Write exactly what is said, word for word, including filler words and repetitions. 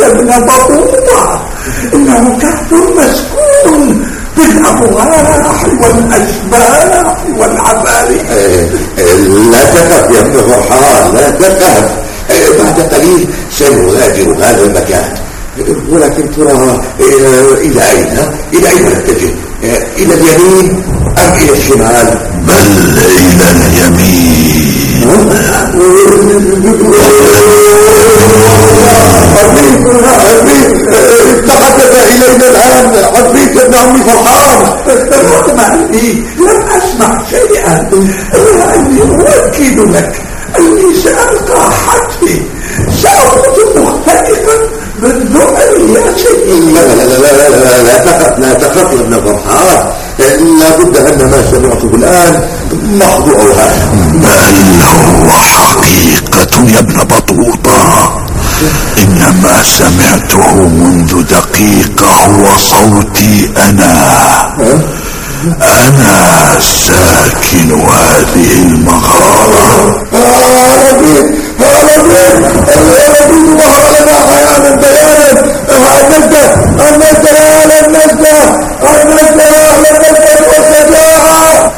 يا ابن بطوطة، إنه كهف مسكون بالأمواح والأشباح والعبارح. لا تخف يا ابن فرحان، لا تخف، بعد قليل سنغادر هذا المكان. ولكن ترى إلى أين؟ إلى أين نتجه؟ إلى اليمين أم إلى الشمال؟ بل إلى اليمين. تحدث إلينا الآن عفريت ابن عمي فرحان. اطمئني، لم أسمع شيئا، إلا أني أؤكد لك أني سألقى حتفي، سأخرج مختلفا بالذعر يا سيدي. لا لا لا لا لا لا تخف، لا تخف يا ابن فرحان، لا بد أن ما سمعته الآن محض أوهام. بل هو حقيقة يا ابن بطوطة، إن ما سمعته منذ دقيقة هو صوتي أنا. أنا ساكن هذه المغارة